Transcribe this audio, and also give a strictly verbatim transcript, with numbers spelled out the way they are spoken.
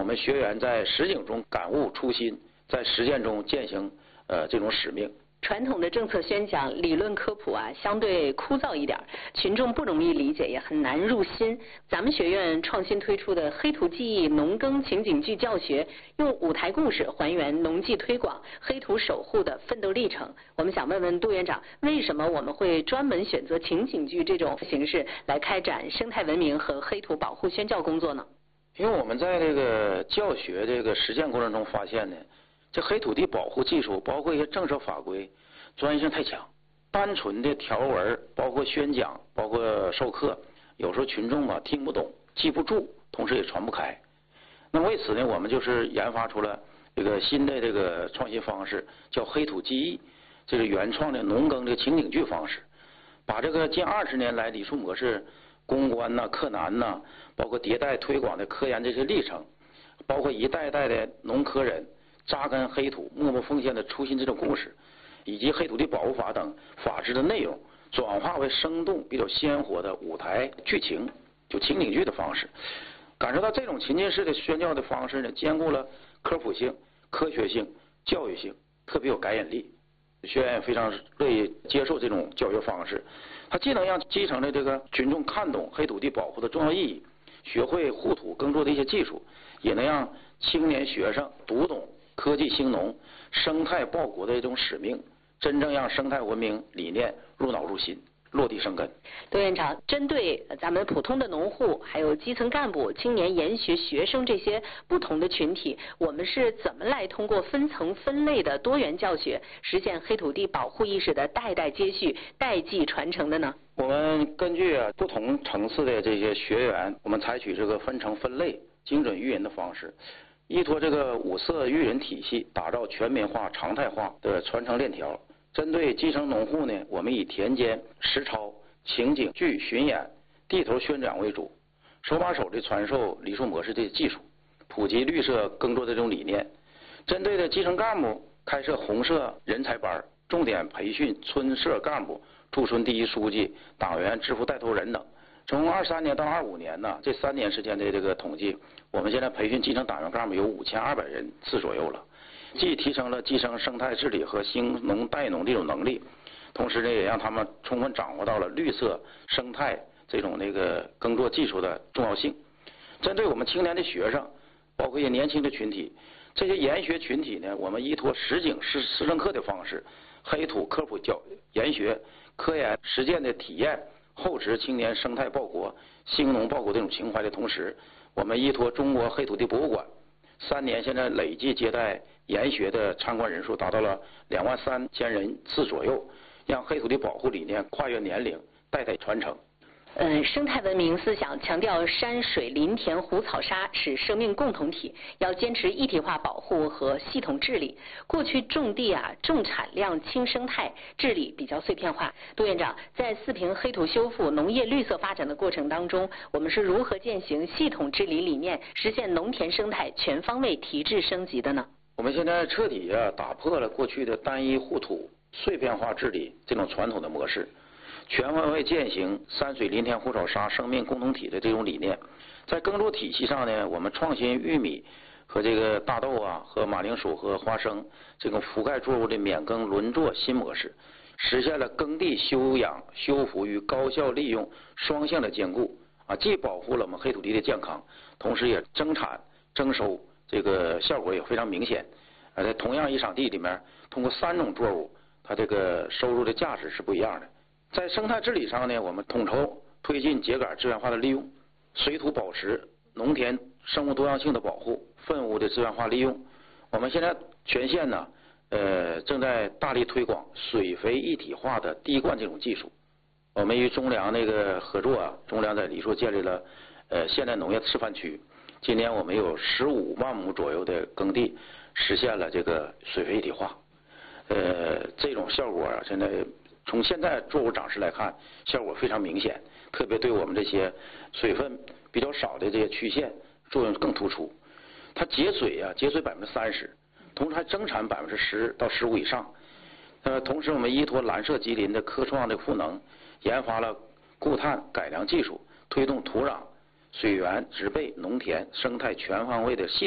们学员在实景中感悟初心，在实践中践行呃这种使命。 传统的政策宣讲、理论科普啊，相对枯燥一点，群众不容易理解，也很难入心。咱们学院创新推出的黑土记忆农耕情景剧教学，用舞台故事还原农技推广、黑土守护的奋斗历程。我们想问问杜院长，为什么我们会专门选择情景剧这种形式来开展生态文明和黑土保护宣教工作呢？ 因为我们在这个教学这个实践过程中发现呢，这黑土地保护技术，包括一些政策法规，专业性太强。单纯的条文，包括宣讲，包括授课，有时候群众吧听不懂、记不住，同时也传不开。那么为此呢，我们就是研发出了这个新的这个创新方式，叫黑土记忆，这是原创的农耕的情景剧方式，把这个近二十年来李树模式攻关呐、克难呐，包括迭代推广的科研这些历程，包括一代代的农科人扎根黑土、默默奉献的初心这种故事，以及黑土地保护法等法制的内容，转化为生动、比较鲜活的舞台剧情，就情景剧的方式。感受到这种情境式的宣教的方式呢，兼顾了科普性、科学性、教育性，特别有感染力。学员非常乐意接受这种教学方式，它既能让基层的这个群众看懂黑土地保护的重要意义，学会护土耕作的一些技术，也能让青年学生读懂科技兴农、生态报国的一种使命，真正让生态文明理念入脑入心，落地生根。 杜院长，针对咱们普通的农户、还有基层干部、青年研学学生这些不同的群体，我们是怎么来通过分层分类的多元教学，实现黑土地保护意识的代代接续、代际传承的呢？ 我们根据啊不同层次的这些学员，我们采取这个分层分类、精准育人的方式，依托这个五色育人体系，打造全民化、常态化的传承链条。针对基层农户呢，我们以田间实操、情景剧巡演、地头宣讲为主，手把手的传授梨树模式的技术，普及绿色耕作的这种理念。针对的基层干部，开设红色人才班，重点培训村社干部、驻村第一书记、党员、支部带头人等。从二三年到二五年呢，这三年时间的这个统计，我们现在培训基层党员干部有五千二百人次左右了，既提升了基层生态治理和兴农带农这种能力，同时呢，也让他们充分掌握到了绿色生态这种那个耕作技术的重要性。针对我们青年的学生，包括一些年轻的群体，这些研学群体呢，我们依托实景师师生课的方式，黑土科普教研学、科研实践的体验，厚植青年生态报国、兴农报国这种情怀的同时，我们依托中国黑土地博物馆，三年现在累计接待研学的参观人数达到了两万三千人次左右，让黑土地保护理念跨越年龄，代代传承。 嗯，生态文明思想强调山水林田湖草沙是生命共同体，要坚持一体化保护和系统治理。过去种地啊重产量轻生态，治理比较碎片化。杜院长，在四平黑土修复、农业绿色发展的过程当中，我们是如何践行系统治理理念，实现农田生态全方位提质升级的呢？ 我们现在彻底啊打破了过去的单一护土、碎片化治理这种传统的模式，全方位践行山水林田湖草沙生命共同体的这种理念。在耕作体系上呢，我们创新玉米和这个大豆啊和马铃薯和花生这种覆盖作物的免耕轮作新模式，实现了耕地休养修复与高效利用双向的兼顾啊，既保护了我们黑土地的健康，同时也增产增收，这个效果也非常明显。呃，在同样一场地里面，通过三种作物，它这个收入的价值是不一样的。在生态治理上呢，我们统筹推进秸秆资源化的利用，水土保持、农田生物多样性的保护、粪污的资源化利用。我们现在全县呢，呃，正在大力推广水肥一体化的滴灌这种技术。我们与中粮那个合作啊，中粮在梨树建立了呃现代农业示范区。今年我们有十五万亩左右的耕地实现了这个水肥一体化。呃，这种效果啊，现在从现在作物长势来看，效果非常明显，特别对我们这些水分比较少的这些区县作用更突出。它节水啊，节水百分之三十，同时还增产百分之十到十五以上。呃，同时我们依托蓝色吉林的科创的赋能，研发了固碳改良技术，推动土壤、水源、植被、农田生态全方位的系